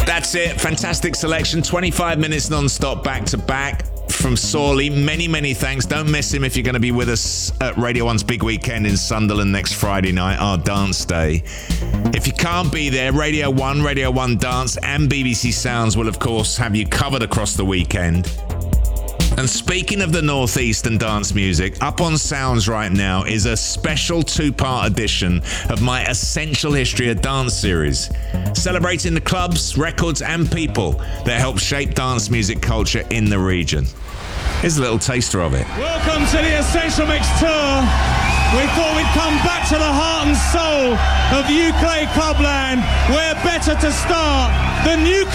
That's it. Fantastic selection. 25 minutes non-stop, back-to-back from Sorley. Many, many thanks. Don't miss him if you're going to be with us at Radio 1's Big Weekend in Sunderland next Friday night, our dance day. If you can't be there, Radio 1 Dance and BBC Sounds will, of course, have you covered across the weekend. And speaking of the Northeast and dance music, up on Sounds right now is a special 2-part edition of my Essential History of Dance series, celebrating the clubs, records and people that help shape dance music culture in the region. Here's a little taster of it. Welcome to the Essential Mix Tour. We thought we'd come back to the heart and soul of UK clubland. Where better to start than UK